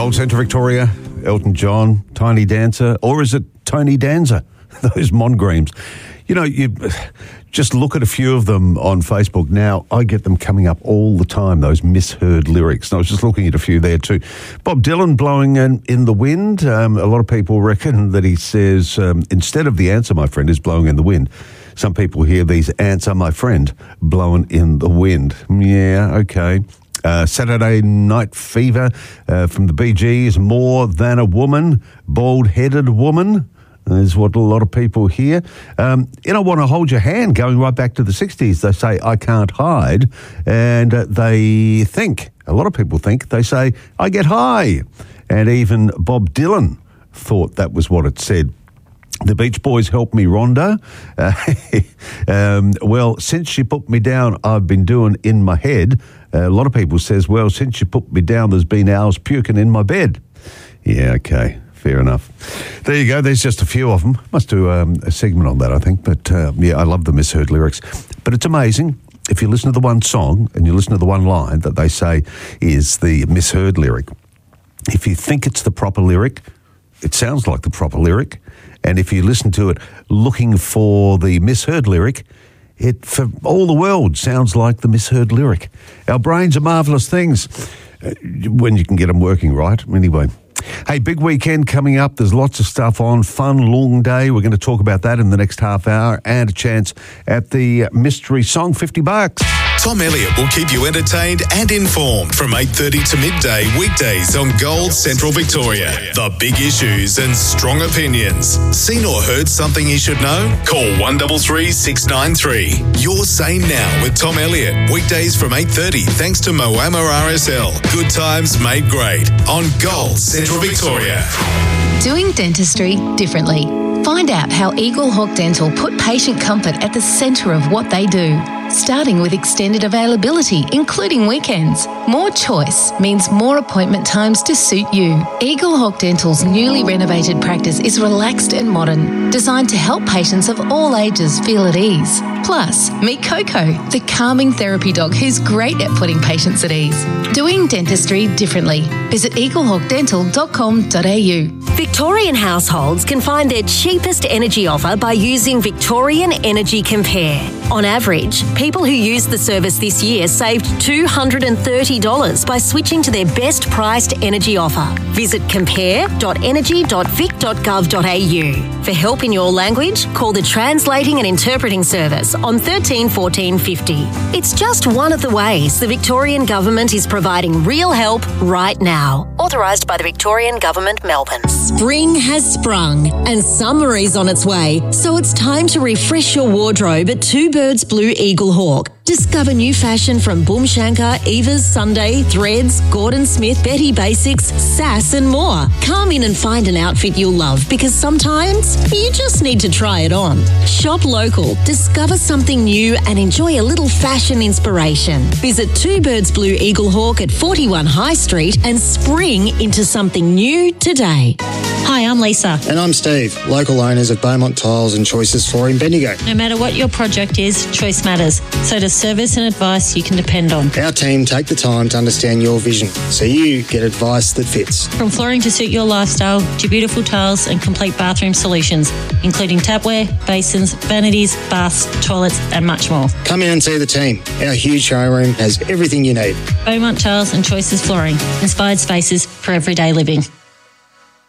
Gold Central Victoria, Elton John, Tiny Dancer, or is it Tony Danza? Those Mongreams. You know, you just look at a few of them on Facebook now. I get them coming up all the time, those misheard lyrics. And I was just looking at a few there too. Bob Dylan, Blowing in the Wind. A lot of people reckon that he says, instead of the answer, my friend, is blowing in the wind. Some people hear these answer, my friend, blowing in the wind. Yeah, okay. Saturday Night Fever from the Bee Gees, More Than a Woman, Bald-Headed Woman. Is what a lot of people hear. I Want to Hold Your Hand, going right back to the 60s. They say, I Can't Hide. And they think, a lot of people think, they say, I Get High. And even Bob Dylan thought that was what it said. The Beach Boys, Help Me Rhonda. Well, since you put me down, I've been doing in my head. A lot of people says, well, since you put me down, there's been hours puking in my bed. Yeah, okay. Fair enough. There you go. There's just a few of them. Must do a segment on that, I think. But, yeah, I love the misheard lyrics. But it's amazing. If you listen to the one song and you listen to the one line that they say is the misheard lyric, if you think it's the proper lyric, it sounds like the proper lyric. And if you listen to it looking for the misheard lyric, it, for all the world, sounds like the misheard lyric. Our brains are marvellous things when you can get them working right. Anyway. Hey, big weekend coming up. There's lots of stuff on. Fun, long day. We're going to talk about that in the next half hour, and a chance at the mystery song, $50. Tom Elliott will keep you entertained and informed from 8:30 to midday weekdays on Gold Central Victoria. The big issues and strong opinions. Seen or heard something you should know? Call 133 693. Your Say Now with Tom Elliott. Weekdays from 8:30 thanks to Moama RSL. Good times made great on Gold Central Victoria. Doing dentistry differently. Find out how Eagle Hawk Dental put patient comfort at the centre of what they do. Starting with extended availability, including weekends. More choice means more appointment times to suit you. Eagle Hawk Dental's newly renovated practice is relaxed and modern, designed to help patients of all ages feel at ease. Plus, meet Coco, the calming therapy dog who's great at putting patients at ease. Doing dentistry differently. Visit eaglehawkdental.com.au. Victorian households can find their cheapest energy offer by using Victorian Energy Compare. On average, people who used the service this year saved $230 by switching to their best priced energy offer. Visit compare.energy.vic.gov.au. For help in your language, call the Translating and Interpreting Service on 13 14 50. It's just one of the ways the Victorian Government is providing real help right now. Authorised by the Victorian Government, Melbourne. Spring has sprung and summer is on its way, so it's time to refresh your wardrobe at Two Birds Blue Eagle Hawk. Discover new fashion from Boom Shankar, Eva's Sunday, Threads, Gordon Smith, Betty Basics, Sass and more. Come in and find an outfit you'll love, because sometimes you just need to try it on. Shop local, discover something new and enjoy a little fashion inspiration. Visit Two Birds Blue Eagle Hawk at 41 High Street and spring into something new today. Hi, I'm Lisa. And I'm Steve, local owners of Beaumont Tiles and Choices Flooring, Bendigo. No matter what your project is, choice matters. So does service and advice you can depend on. Our team take the time to understand your vision, so you get advice that fits. From flooring to suit your lifestyle, to beautiful tiles and complete bathroom solutions, including tapware, basins, vanities, baths, toilets and much more. Come in and see the team. Our huge showroom has everything you need. Beaumont Tiles and Choices Flooring. Inspired spaces for everyday living.